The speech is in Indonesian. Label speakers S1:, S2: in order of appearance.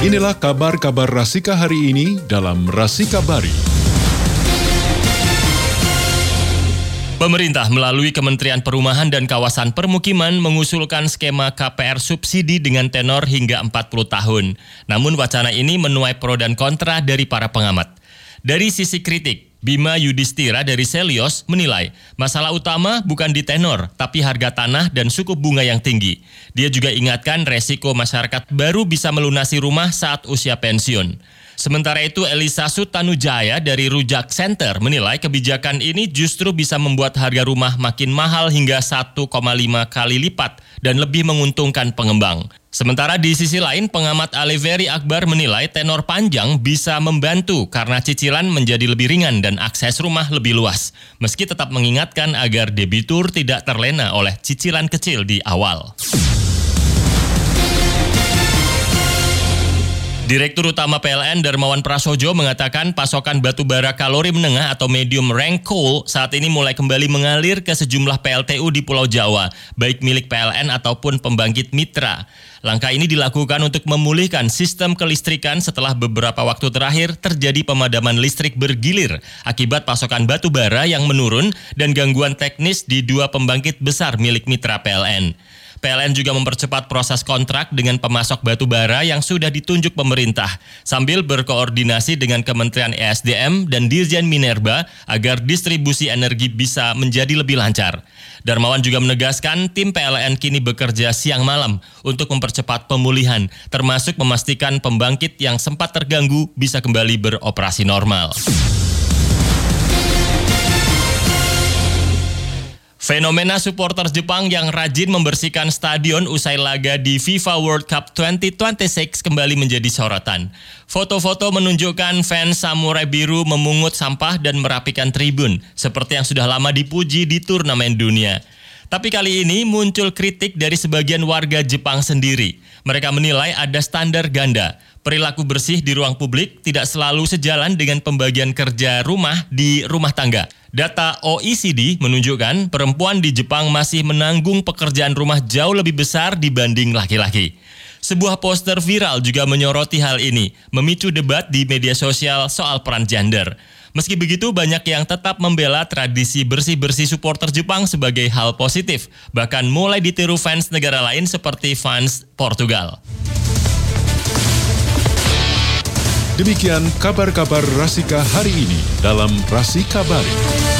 S1: Inilah kabar-kabar Rasika hari ini dalam Rasikabari.
S2: Pemerintah melalui Kementerian Perumahan dan Kawasan Permukiman mengusulkan skema KPR subsidi dengan tenor hingga 40 tahun. Namun wacana ini menuai pro dan kontra dari para pengamat. Dari sisi kritik, Bima Yudhistira dari Selios menilai masalah utama bukan di tenor, tapi harga tanah dan suku bunga yang tinggi. Dia juga ingatkan resiko masyarakat baru bisa melunasi rumah saat usia pensiun. Sementara itu, Elisa Sutanujaya dari Rujak Center menilai kebijakan ini justru bisa membuat harga rumah makin mahal hingga 1,5 kali lipat dan lebih menguntungkan pengembang. Sementara di sisi lain, pengamat Aleveri Akbar menilai tenor panjang bisa membantu karena cicilan menjadi lebih ringan dan akses rumah lebih luas. Meski tetap mengingatkan agar debitur tidak terlena oleh cicilan kecil di awal. Direktur Utama PLN Darmawan Prasojo mengatakan pasokan batu bara kalori menengah atau medium rank coal saat ini mulai kembali mengalir ke sejumlah PLTU di Pulau Jawa, baik milik PLN ataupun pembangkit mitra. Langkah ini dilakukan untuk memulihkan sistem kelistrikan setelah beberapa waktu terakhir terjadi pemadaman listrik bergilir akibat pasokan batu bara yang menurun dan gangguan teknis di dua pembangkit besar milik mitra PLN. PLN juga mempercepat proses kontrak dengan pemasok batu bara yang sudah ditunjuk pemerintah, sambil berkoordinasi dengan Kementerian ESDM dan Dirjen Minerba agar distribusi energi bisa menjadi lebih lancar. Darmawan juga menegaskan tim PLN kini bekerja siang malam untuk mempercepat pemulihan, termasuk memastikan pembangkit yang sempat terganggu bisa kembali beroperasi normal. Fenomena supporter Jepang yang rajin membersihkan stadion usai laga di FIFA World Cup 2026 kembali menjadi sorotan. Foto-foto menunjukkan fans Samurai Biru memungut sampah dan merapikan tribun, seperti yang sudah lama dipuji di turnamen dunia. Tapi kali ini muncul kritik dari sebagian warga Jepang sendiri. Mereka menilai ada standar ganda. Perilaku bersih di ruang publik tidak selalu sejalan dengan pembagian kerja rumah di rumah tangga. Data OECD menunjukkan perempuan di Jepang masih menanggung pekerjaan rumah jauh lebih besar dibanding laki-laki. Sebuah poster viral juga menyoroti hal ini, memicu debat di media sosial soal peran gender. Meski begitu, banyak yang tetap membela tradisi bersih-bersih supporter Jepang sebagai hal positif, bahkan mulai ditiru fans negara lain seperti fans Portugal.
S1: Demikian kabar-kabar Rasika hari ini dalam Rasikabari.